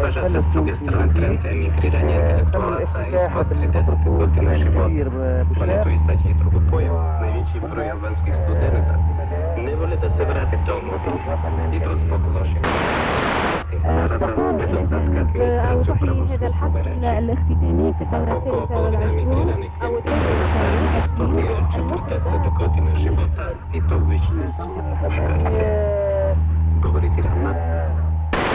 Proszę z drugiej strony tręty emigrirania intelektualaca i смотрите за година живот. Което истачи трудопоем, największy brojem węskich studentów. Nie woli da se vrati domu i to zbog lošeg. أو صحيح هذا الحفل الاختتامي في الدورة الثالثة والعشرون أو Godina života i to već